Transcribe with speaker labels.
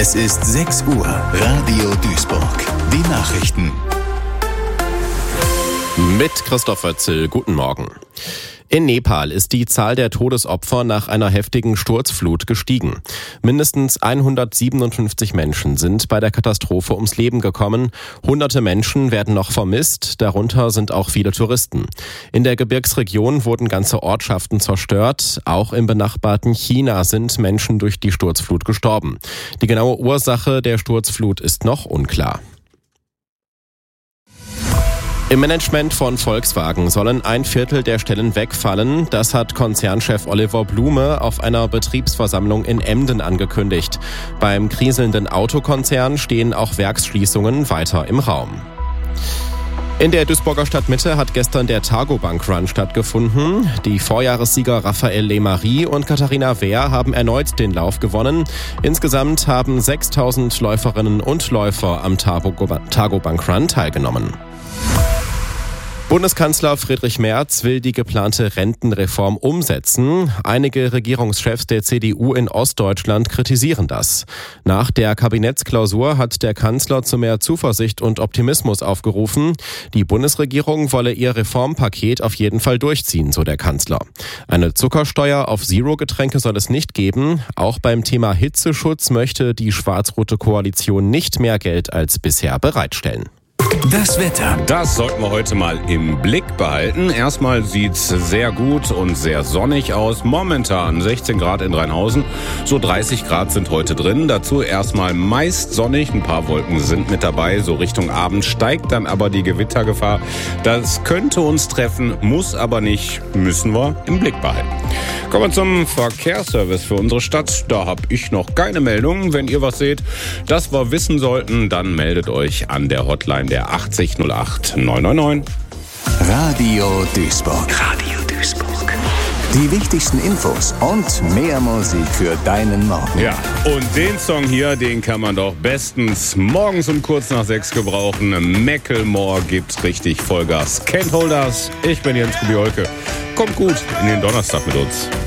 Speaker 1: Es ist 6 Uhr. Radio Duisburg. Die Nachrichten.
Speaker 2: Mit Christoph Wötzel. Guten Morgen. In Nepal ist die Zahl der Todesopfer nach einer heftigen Sturzflut gestiegen. Mindestens 157 Menschen sind bei der Katastrophe ums Leben gekommen. Hunderte Menschen werden noch vermisst, darunter sind auch viele Touristen. In der Gebirgsregion wurden ganze Ortschaften zerstört. Auch im benachbarten China sind Menschen durch die Sturzflut gestorben. Die genaue Ursache der Sturzflut ist noch unklar. Im Management von Volkswagen sollen 1/4 der Stellen wegfallen. Das hat Konzernchef Oliver Blume auf einer Betriebsversammlung in Emden angekündigt. Beim kriselnden Autokonzern stehen auch Werksschließungen weiter im Raum. In der Duisburger Stadtmitte hat gestern der Targobank Run stattgefunden. Die Vorjahressieger Raphael Lemarie und Katharina Wehr haben erneut den Lauf gewonnen. Insgesamt haben 6.000 Läuferinnen und Läufer am Targobank Run teilgenommen. Bundeskanzler Friedrich Merz will die geplante Rentenreform umsetzen. Einige Regierungschefs der CDU in Ostdeutschland kritisieren das. Nach der Kabinettsklausur hat der Kanzler zu mehr Zuversicht und Optimismus aufgerufen. Die Bundesregierung wolle ihr Reformpaket auf jeden Fall durchziehen, so der Kanzler. Eine Zuckersteuer auf Zero-Getränke soll es nicht geben. Auch beim Thema Hitzeschutz möchte die schwarz-rote Koalition nicht mehr Geld als bisher bereitstellen.
Speaker 1: Das Wetter.
Speaker 3: Das sollten wir heute mal im Blick behalten. Erstmal sieht's sehr gut und sehr sonnig aus. Momentan 16 Grad in Rheinhausen. So 30 Grad sind heute drin. Dazu erstmal meist sonnig. Ein paar Wolken sind mit dabei. So Richtung Abend steigt dann aber die Gewittergefahr. Das könnte uns treffen, muss aber nicht. Müssen wir im Blick behalten. Kommen wir zum Verkehrsservice für unsere Stadt. Da habe ich noch keine Meldung. Wenn ihr was seht, das wir wissen sollten, dann meldet euch an der Hotline der 80 08 999.
Speaker 1: Radio Duisburg. Radio Duisburg. Die wichtigsten Infos und mehr Musik für deinen Morgen.
Speaker 3: Ja, und den Song hier, den kann man doch bestens morgens um kurz nach 6 gebrauchen. Macklemore gibt richtig Vollgas. Can't Hold Us. Ich bin Jens Kubiolke. Kommt gut in den Donnerstag mit uns.